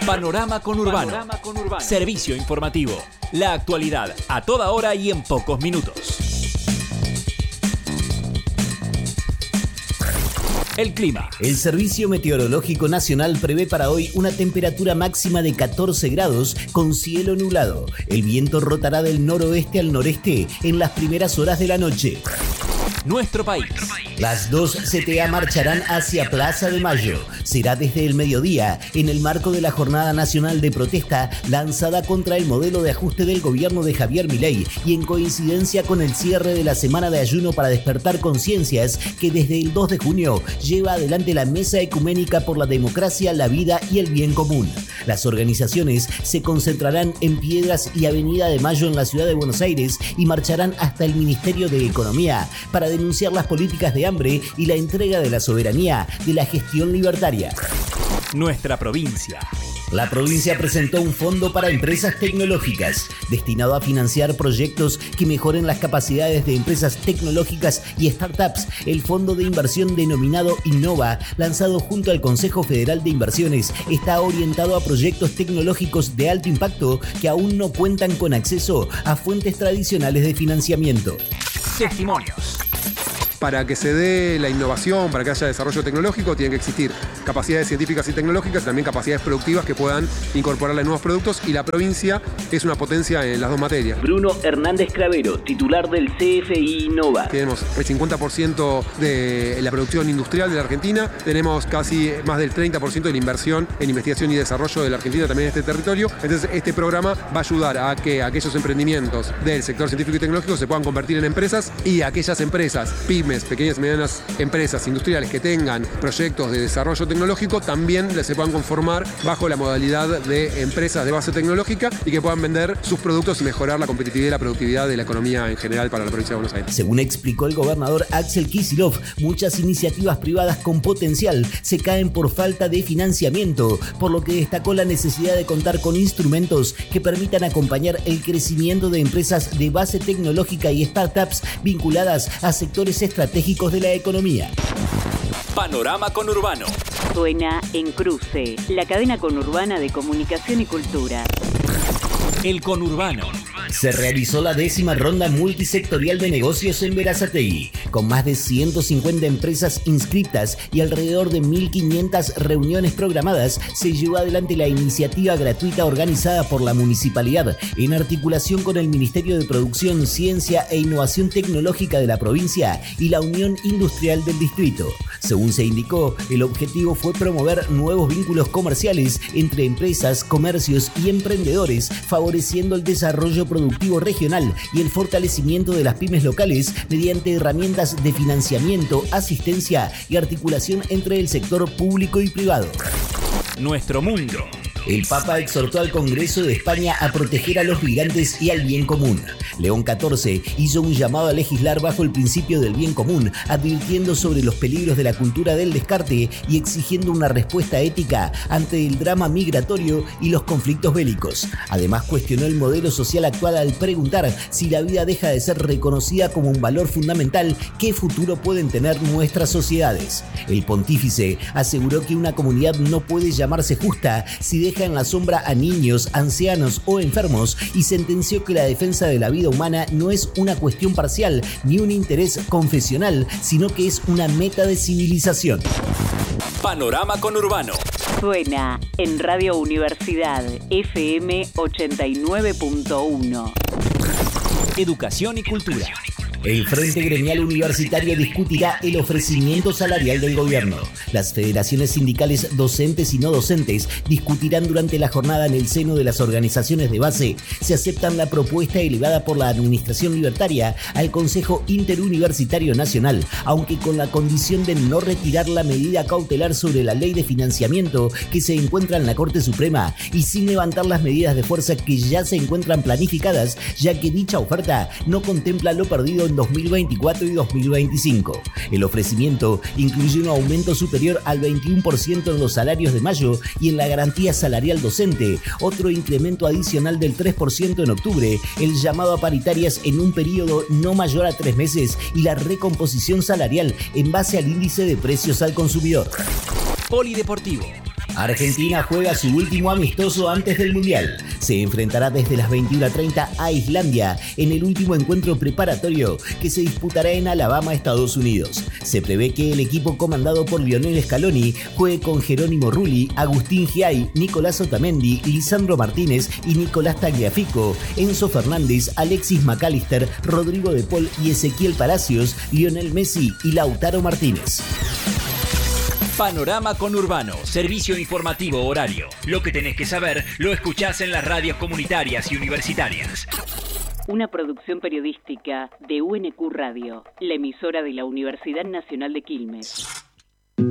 Panorama Conurbano. Servicio informativo. La actualidad a toda hora y en pocos minutos. El clima. El Servicio Meteorológico Nacional prevé para hoy una temperatura máxima de 14 grados con cielo nublado. El viento rotará del noroeste al noreste en las primeras horas de la noche. Nuestro país. Las 2 CTA marcharán hacia Plaza de Mayo. Será desde el mediodía, en el marco de la Jornada Nacional de Protesta lanzada contra el modelo de ajuste del gobierno de Javier Milei y en coincidencia con el cierre de la semana de ayuno para despertar conciencias que desde el 2 de junio lleva adelante la Mesa Ecuménica por la Democracia, la Vida y el Bien Común. Las organizaciones se concentrarán en Piedras y Avenida de Mayo en la ciudad de Buenos Aires y marcharán hasta el Ministerio de Economía para denunciar las políticas de hambre y la entrega de la soberanía de la gestión libertaria. Nuestra provincia. La provincia presentó un fondo para empresas tecnológicas, destinado a financiar proyectos que mejoren las capacidades de empresas tecnológicas y startups. El fondo de inversión denominado Innova, lanzado junto al Consejo Federal de Inversiones, está orientado a proyectos tecnológicos de alto impacto que aún no cuentan con acceso a fuentes tradicionales de financiamiento. Testimonios. Para que se dé la innovación, para que haya desarrollo tecnológico, tienen que existir capacidades científicas y tecnológicas, también capacidades productivas que puedan incorporarle nuevos productos, y la provincia es una potencia en las dos materias. Bruno Hernández Cravero, titular del CFI Innova. Tenemos el 50% de la producción industrial de la Argentina, tenemos casi más del 30% de la inversión en investigación y desarrollo de la Argentina también en este territorio. Entonces este programa va a ayudar a que aquellos emprendimientos del sector científico y tecnológico se puedan convertir en empresas, y aquellas empresas, pymes, pequeñas y medianas empresas industriales que tengan proyectos de desarrollo tecnológico también se puedan conformar bajo la modalidad de empresas de base tecnológica y que puedan vender sus productos y mejorar la competitividad y la productividad de la economía en general para la provincia de Buenos Aires. Según explicó el gobernador Axel Kicillof, muchas iniciativas privadas con potencial se caen por falta de financiamiento, por lo que destacó la necesidad de contar con instrumentos que permitan acompañar el crecimiento de empresas de base tecnológica y startups vinculadas a sectores estratégicos de la economía. Panorama Conurbano. Suena en Cruce, la cadena conurbana de comunicación y cultura. El Conurbano. Se realizó la 10ª ronda multisectorial de negocios en Berazategui, con más de 150 empresas inscritas y alrededor de 1.500 reuniones programadas. Se llevó adelante la iniciativa gratuita organizada por la municipalidad en articulación con el Ministerio de Producción, Ciencia e Innovación Tecnológica de la provincia y la Unión Industrial del Distrito. Según se indicó, el objetivo fue promover nuevos vínculos comerciales entre empresas, comercios y emprendedores, favoreciendo el desarrollo productivo regional y el fortalecimiento de las pymes locales mediante herramientas de financiamiento, asistencia y articulación entre el sector público y privado. Nuestro mundo. El Papa exhortó al Congreso de España a proteger a los migrantes y al bien común. León XIV hizo un llamado a legislar bajo el principio del bien común, advirtiendo sobre los peligros de la cultura del descarte y exigiendo una respuesta ética ante el drama migratorio y los conflictos bélicos. Además, cuestionó el modelo social actual al preguntar: si la vida deja de ser reconocida como un valor fundamental, ¿qué futuro pueden tener nuestras sociedades? El pontífice aseguró que una comunidad no puede llamarse justa si deja en la sombra a niños, ancianos o enfermos, y sentenció que la defensa de la vida humana no es una cuestión parcial ni un interés confesional, sino que es una meta de civilización. Panorama Conurbano. Suena en Radio Universidad FM 89.1. Educación y cultura. El Frente Gremial Universitario discutirá el ofrecimiento salarial del gobierno. Las federaciones sindicales docentes y no docentes discutirán durante la jornada en el seno de las organizaciones de base si aceptan la propuesta elevada por la Administración Libertaria al Consejo Interuniversitario Nacional, aunque con la condición de no retirar la medida cautelar sobre la ley de financiamiento que se encuentra en la Corte Suprema y sin levantar las medidas de fuerza que ya se encuentran planificadas, ya que dicha oferta no contempla lo perdido en 2024 y 2025. El ofrecimiento incluye un aumento superior al 21% en los salarios de mayo y en la garantía salarial docente, otro incremento adicional del 3% en octubre, el llamado a paritarias en un periodo no mayor a 3 meses y la recomposición salarial en base al índice de precios al consumidor. Polideportivo. Argentina juega su último amistoso antes del Mundial. Se enfrentará desde las 21:30 a Islandia en el último encuentro preparatorio que se disputará en Alabama, Estados Unidos. Se prevé que el equipo comandado por Lionel Scaloni juegue con Jerónimo Rulli, Agustín Giai, Nicolás Otamendi, Lisandro Martínez y Nicolás Tagliafico, Enzo Fernández, Alexis McAllister, Rodrigo de Paul y Ezequiel Palacios, Lionel Messi y Lautaro Martínez. Panorama Conurbano, servicio informativo horario. Lo que tenés que saber lo escuchás en las radios comunitarias y universitarias. Una producción periodística de UNQ Radio, la emisora de la Universidad Nacional de Quilmes.